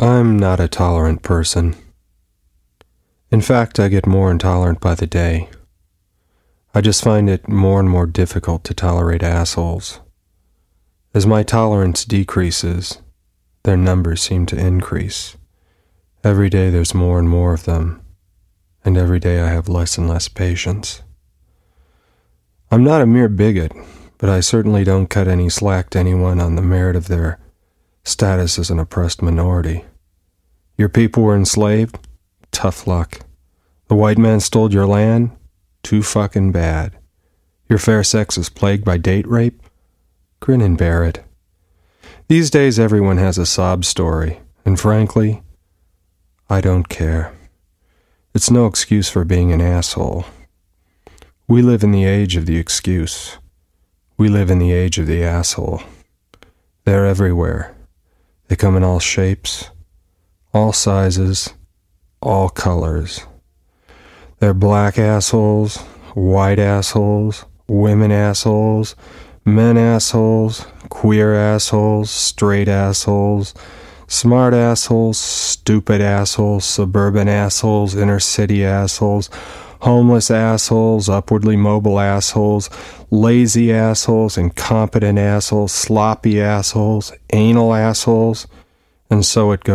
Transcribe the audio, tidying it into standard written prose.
I'm not a tolerant person. In fact, I get more intolerant by the day. I just find it more and more difficult to tolerate assholes. As my tolerance decreases, their numbers seem to increase. Every day there's more and more of them, and every day I have less and less patience. I'm not a mere bigot, but I certainly don't cut any slack to anyone on the merit of their status as an oppressed minority. Your people were enslaved? Tough luck. The white man stole your land? Too fucking bad. Your fair sex is plagued by date rape? Grin and bear it. These days everyone has a sob story, and frankly, I don't care. It's no excuse for being an asshole. We live in the age of the excuse. We live in the age of the asshole. They're everywhere. They come in all shapes, all sizes, all colors. They're black assholes, white assholes, women assholes, men assholes, queer assholes, straight assholes, smart assholes, stupid assholes, suburban assholes, inner city assholes, homeless assholes, upwardly mobile assholes, lazy assholes, incompetent assholes, sloppy assholes, anal assholes, and so it goes.